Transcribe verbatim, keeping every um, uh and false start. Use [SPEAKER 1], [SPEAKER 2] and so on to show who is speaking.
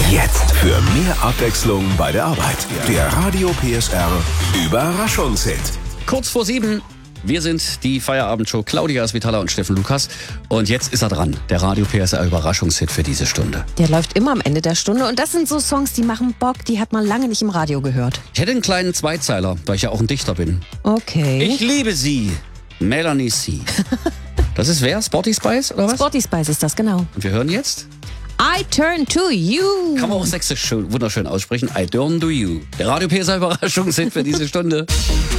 [SPEAKER 1] Jetzt für mehr Abwechslung bei der Arbeit. Der Radio P S R Überraschungshit.
[SPEAKER 2] Kurz vor sieben. Wir sind die Feierabendshow Claudia Svitala und Steffen Lukas. Und jetzt ist er dran, der Radio P S R Überraschungshit für diese Stunde.
[SPEAKER 3] Der läuft immer am Ende der Stunde und das sind so Songs, die machen Bock, die hat man lange nicht im Radio gehört.
[SPEAKER 2] Ich hätte einen kleinen Zweizeiler, weil ich ja auch ein Dichter bin.
[SPEAKER 3] Okay.
[SPEAKER 2] Ich liebe sie, Melanie C. Das ist wer? Sporty Spice oder was?
[SPEAKER 3] Sporty Spice ist das, genau.
[SPEAKER 2] Und wir hören jetzt?
[SPEAKER 3] I turn to you.
[SPEAKER 2] Kann man auch sächsisch schön, wunderschön aussprechen. I turn to you. Der Radio P S R Überraschungshit für diese Stunde.